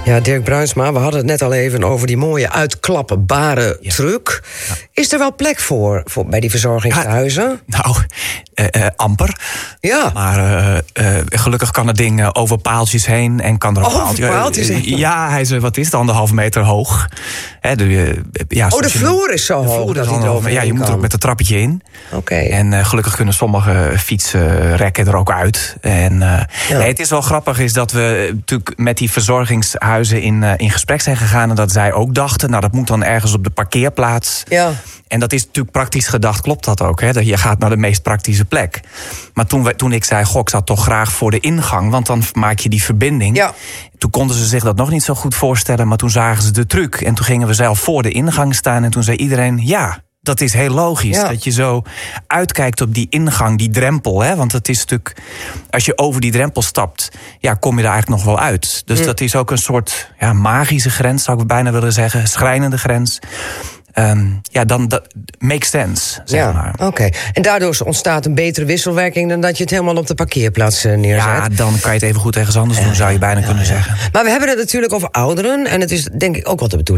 Ja, Dirk Bruinsma, we hadden het net al even over die mooie uitklapbare truck. Ja. Is er wel plek voor bij die verzorgingshuizen? Amper. Ja. Maar gelukkig kan het ding over paaltjes heen en kan er ook paaltjes heen? Ja, hij is, wat is het, 1,5 meter hoog. De vloer is zo hoog dat hij erover je moet er ook met het trappetje in. Oké. En gelukkig kunnen sommige fietsrekken er ook uit. En het is wel grappig is dat we natuurlijk met die verzorgingshuizen in gesprek zijn gegaan en dat zij ook dachten, dat moet dan ergens op de parkeerplaats. Ja. En dat is natuurlijk praktisch gedacht, klopt dat ook. Hè? Dat je gaat naar de meest praktische plek. Maar toen ik zei, ik zat toch graag voor de ingang, want dan maak je die verbinding. Ja. Toen konden ze zich dat nog niet zo goed voorstellen, maar toen zagen ze de truc. En toen gingen we zelf voor de ingang staan en toen zei iedereen, ja, dat is heel logisch. Ja. Dat je zo uitkijkt op die ingang, die drempel. Hè? Want het is natuurlijk, als je over die drempel stapt, kom je daar eigenlijk nog wel uit. Dus dat is ook een soort magische grens, zou ik bijna willen zeggen. Schrijnende grens. Dan makes sense, zeg maar. Oké. En daardoor ontstaat een betere wisselwerking dan dat je het helemaal op de parkeerplaats neerzet. Ja, dan kan je het even goed ergens anders doen, zou je bijna kunnen zeggen. Maar we hebben het natuurlijk over ouderen en het is denk ik ook wel de bedoeling